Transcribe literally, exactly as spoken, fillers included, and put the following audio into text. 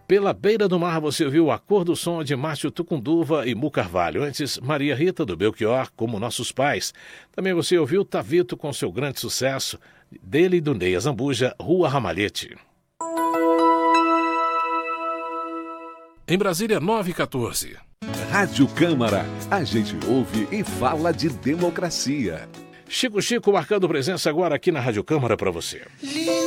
Pela Beira do Mar você ouviu A Cor do Som de Márcio Tucunduva e Mu Carvalho. Antes, Maria Rita do Belchior, Como Nossos Pais. Também você ouviu Tavito com seu grande sucesso, dele e do Ney Azambuja, Rua Ramalhete. Em Brasília, nove e quatorze. Rádio Câmara, a gente ouve e fala de democracia. Chico Chico marcando presença agora aqui na Rádio Câmara para você.